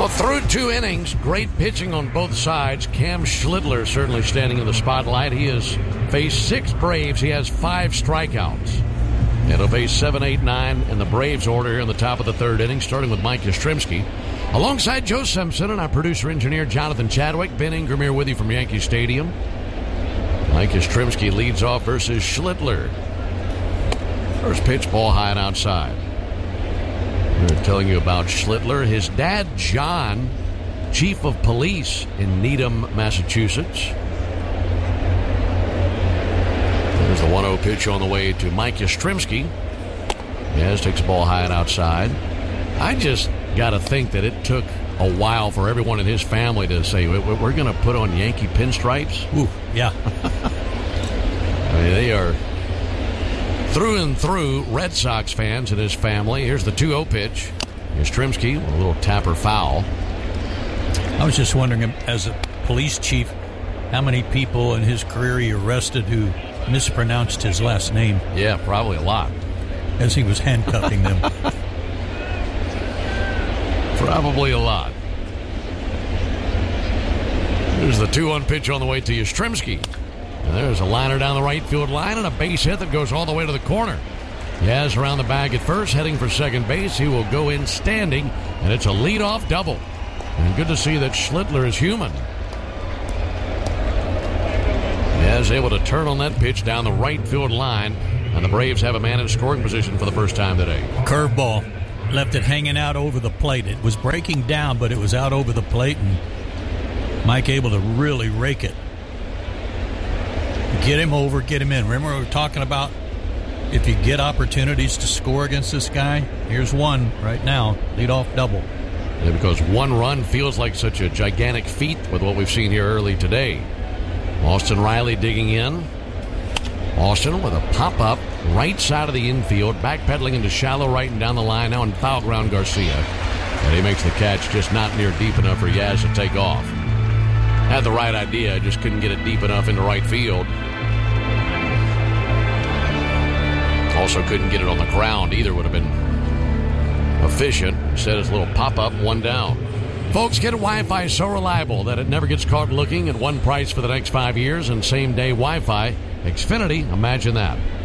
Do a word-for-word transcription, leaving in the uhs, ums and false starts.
Well, through two innings, great pitching on both sides. Cam Schlitler certainly standing in the spotlight. He has faced six Braves. He has five strikeouts. And he'll face seven, eight, nine in the Braves order here in the top of the third inning, starting with Mike Yastrzemski. Alongside Joe Simpson and our producer-engineer Jonathan Chadwick, Ben Ingram here with you from Yankee Stadium. Mike Yastrzemski leads off versus Schlitler. First pitch, ball high and outside. We're telling you about Schlitler. His dad, John, chief of police in Needham, Massachusetts. There's the one oh pitch on the way to Mike Yastrzemski. Yes, takes the ball high and outside. I just got to think that it took a while for everyone in his family to say, we're going to put on Yankee pinstripes. Ooh, yeah. I mean, they are through and through Red Sox fans in his family. Here's the two oh pitch. Yastrzemski, a little tapper foul. I was just wondering, as a police chief, how many people in his career he arrested who mispronounced his last name. Yeah, probably a lot. As he was handcuffing them. Probably a lot. There's the two one pitch on the way to Yastrzemski. And there's a liner down the right field line and a base hit that goes all the way to the corner. Yaz around the bag at first, heading for second base. He will go in standing, and it's a leadoff double. And good to see that Schlitler is human. Yaz able to turn on that pitch down the right field line, and the Braves have a man in scoring position for the first time today. Curveball. Left it hanging out over the plate. It was breaking down, but it was out over the plate, and Mike able to really rake it. Get him over, get him in. Remember we were talking about if you get opportunities to score against this guy? Here's one right now, leadoff double. Yeah, because one run feels like such a gigantic feat with what we've seen here early today. Austin Riley digging in. Austin with a pop-up right side of the infield, backpedaling into shallow right and down the line now in foul ground Garcia. And he makes the catch just not near deep enough for Yaz to take off. Had the right idea, just couldn't get it deep enough into right field. Also couldn't get it on the ground either, would have been efficient. Instead, it's a little pop-up, one down. Folks, get a Wi-Fi so reliable that it never gets caught looking at one price for the next five years and same-day Wi-Fi. Xfinity, imagine that.